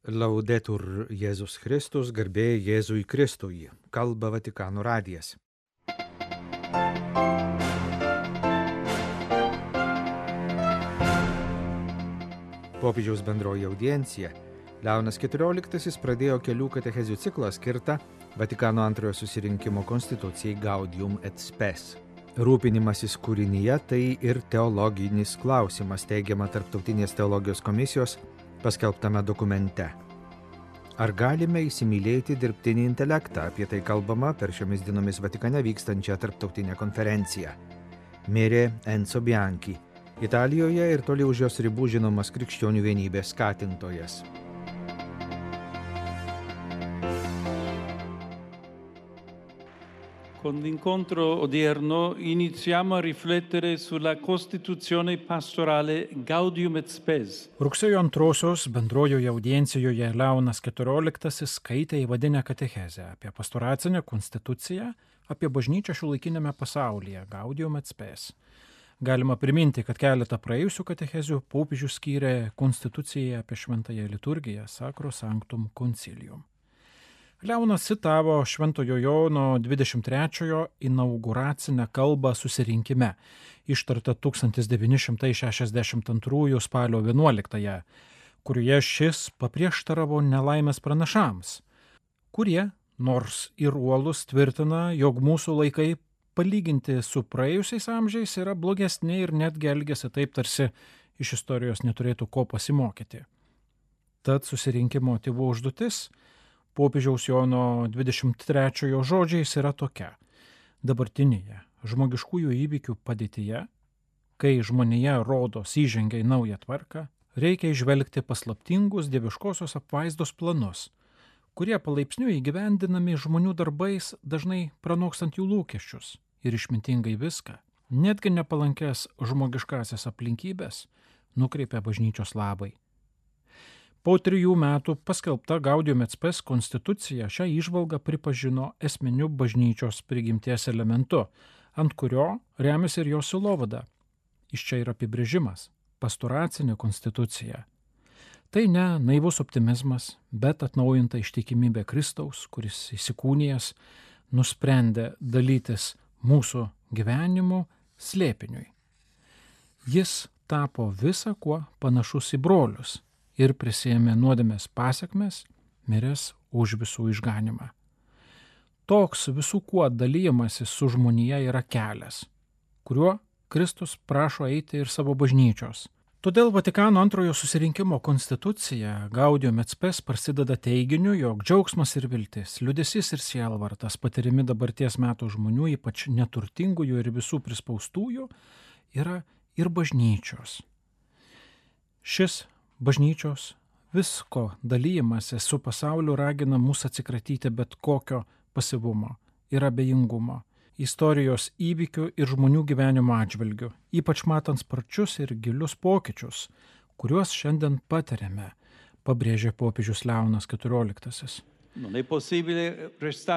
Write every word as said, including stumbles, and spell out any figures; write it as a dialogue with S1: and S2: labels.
S1: Laudetur Jėzus Kristus, garbė Jėzui Kristui, kalba Vatikano radijas. Popiežiaus bendroji audiencija Leonas keturioliktasis pradėjo kelių katechezių ciklą skirtą Vatikano antrojo susirinkimo konstitucijai Gaudium et Spes. Rūpinimasis kūrinyje tai ir teologinis klausimas, teigiama Tarptautinės teologijos komisijos paskelbtame dokumente. Ar galime įsimylėti dirbtinį intelektą? Apie tai kalbama per šiomis dienomis Vatikane vykstančią tarptautinę konferenciją. Mirė Enzo Bianchi, Italijoje ir toli už jos ribų žinomas krikščionių vienybės skatintojas.
S2: Con l'incontro odierno iniziamo a riflettere sulla Costituzione pastorale Gaudium et Spes.
S3: Rugsėjo antrosios bendrojoje audiencijoje Leonas keturioliktasis skaitė įvadinę katechezę apie pastoracinę konstituciją, apie bažnyčią šiuolaikiniame pasaulyje Gaudium et Spes. Galima priminti, kad keletą praėjusių katechezių popiežius skyrė konstitucijai apie šventąją liturgiją Sacro Sanctum Concilium. Leonas citavo Šventojo Jono dvidešimt trečiojo inauguracinę kalbą susirinkime, ištartą tūkstantis devyni šimtai šešiasdešimt antrųjų spalio vienuoliktąją, kurioje šis paprieštaravo nelaimės pranašams, kurie, nors ir uolus, tvirtina, jog mūsų laikai palyginti su praėjusiais amžiais yra blogesni ir netgi elgiasi taip, tarsi iš istorijos neturėtų ko pasimokyti. Tad susirinkimo tėvų užduotis popiežiaus Jono dvidešimt trečiojo žodžiais yra tokia: dabartinėje žmogiškųjų įvykių padėtyje, kai žmonija rodos įžengia į naują tvarką, reikia įžvelgti paslaptingus dieviškosios apvaizdos planus, kurie palaipsniui įgyvendinami žmonių darbais, dažnai pranokstant jų lūkesčius ir išmintingai viską, netgi nepalankės žmogiškasias aplinkybės, nukreipia bažnyčios labai. Po trijų metų paskelbta Gaudium et Spes konstitucija šią įžvalgą pripažino esminiu bažnyčios prigimties elementu, ant kurio remiasi ir jos sielovada. Iš čia ir apibrėžimas – pastoracinė konstitucija. Tai ne naivus optimizmas, bet atnaujinta ištikimybė Kristaus, kuris įsikūnijęs nusprendė dalytis mūsų gyvenimu slėpiniui. Jis tapo visa kuo panašus į brolius ir prisiėmė nuodėmės pasekmes, miręs už visų išganimą. Toks visų kuo dalymasis su žmonija yra kelias, kuriuo Kristus prašo eiti ir savo bažnyčios. Todėl Vatikano antrojo susirinkimo konstitucija Gaudium et Spes prasideda teiginiu, jog džiaugsmas ir viltis, liūdesys ir sielvartas patirimi dabarties metų žmonių, ypač neturtingųjų ir visų prispaustųjų, yra ir bažnyčios. Šis bažnyčios visko dalyjimasi su pasauliu ragina mus atsikratyti bet kokio pasyvumo ir abejingumo, istorijos įvykių ir žmonių gyvenimo atžvilgių, ypač matant sparčius ir gilius pokyčius, kuriuos šiandien patiriame, pabrėžė popiežius Leonas keturioliktasis.
S2: Non è possibile restare